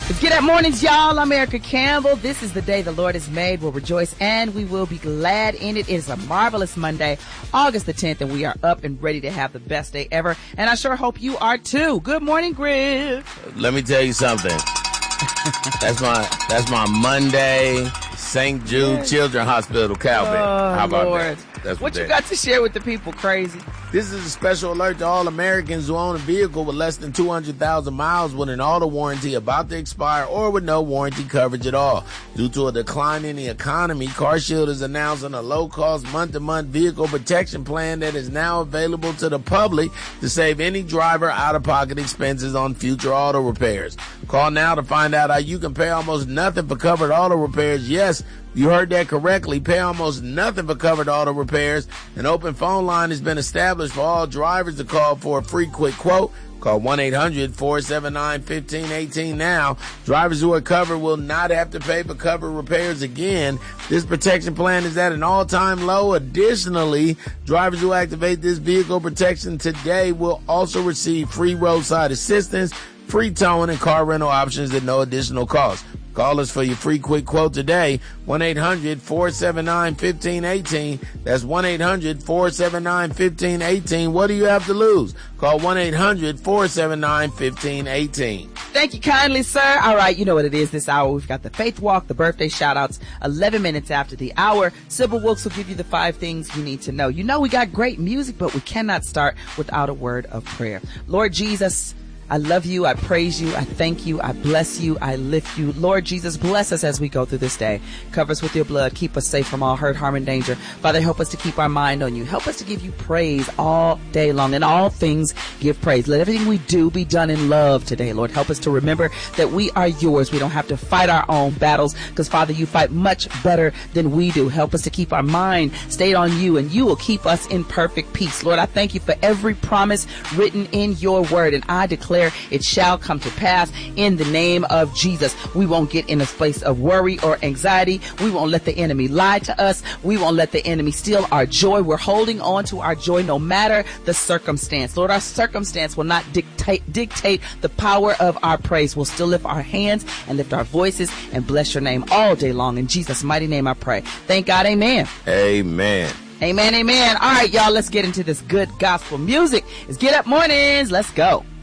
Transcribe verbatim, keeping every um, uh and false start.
It's Get Up Mornings, y'all. I'm Erica Campbell. This is the day the Lord has made. We'll rejoice and we will be glad in it. It is a marvelous Monday, August the tenth, and we are up and ready to have the best day ever. And I sure hope you are too. Good morning, Griff. Let me tell you something. That's my that's my Monday Saint Jude Children's Hospital cowbell. Oh, How about Lord. that? That's what what you got to share with the people, crazy? This is a special alert to all Americans who own a vehicle with less than two hundred thousand miles with an auto warranty about to expire or with no warranty coverage at all. Due to a decline in the economy, CarShield is announcing a low-cost month-to-month vehicle protection plan that is now available to the public to save any driver out-of-pocket expenses on future auto repairs. Call now to find out how you can pay almost nothing for covered auto repairs. Yes, you heard that correctly. Pay almost nothing for covered auto repairs. An open phone line has been established for all drivers to call for a free quick quote. Call one eight hundred four seven nine one five one eight now. Drivers who are covered will not have to pay for covered repairs again. This protection plan is at an all-time low. Additionally, drivers who activate this vehicle protection today will also receive free roadside assistance, free towing, and car rental options at no additional cost. Call us for your free quick quote today, one eight hundred four seven nine one five one eight. That's one eight hundred four seven nine one five one eight. What do you have to lose? Call one eight hundred four seven nine one five one eight. Thank you kindly, sir. All right, you know what it is this hour. We've got the Faith Walk, the birthday shout-outs, eleven minutes after the hour. Sybil Wilkes will give you the five things you need to know. You know we got great music, but we cannot start without a word of prayer. Lord Jesus, I love you. I praise you. I thank you. I bless you. I lift you. Lord Jesus, bless us as we go through this day. Cover us with your blood. Keep us safe from all hurt, harm, and danger. Father, help us to keep our mind on you. Help us to give you praise all day long. In all things, give praise. Let everything we do be done in love today, Lord. Help us to remember that we are yours. We don't have to fight our own battles because, Father, you fight much better than we do. Help us to keep our mind stayed on you, and you will keep us in perfect peace. Lord, I thank you for every promise written in your word, and I declare it shall come to pass in the name of Jesus. We won't get in a place of worry or anxiety. We won't let the enemy lie to us. We won't let the enemy steal our joy. We're holding on to our joy no matter the circumstance. Lord, our circumstance will not dictate dictate the power of our praise. We'll still lift our hands and lift our voices and bless your name all day long. In Jesus' mighty name I pray. Thank God. Amen. Amen. Amen. Amen. All right, y'all, let's get into this good gospel music. It's Get Up Mornings. Let's go.